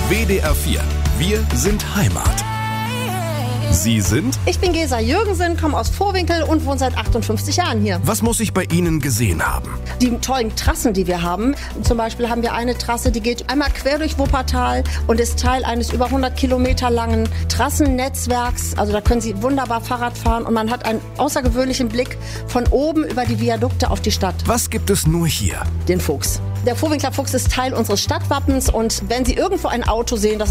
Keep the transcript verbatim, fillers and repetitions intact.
W D R vier. Wir sind Heimat. Sie sind? Ich bin Gesa Jürgensen, komme aus Vohwinkel und wohne seit achtundfünfzig Jahren hier. Was muss ich bei Ihnen gesehen haben? Die tollen Trassen, die wir haben. Zum Beispiel haben wir eine Trasse, die geht einmal quer durch Wuppertal und ist Teil eines über hundert Kilometer langen Trassennetzwerks. Also da können Sie wunderbar Fahrrad fahren und man hat einen außergewöhnlichen Blick von oben über die Viadukte auf die Stadt. Was gibt es nur hier? Den Fuchs. Der Vohwinkler Fuchs ist Teil unseres Stadtwappens und wenn Sie irgendwo ein Auto sehen, das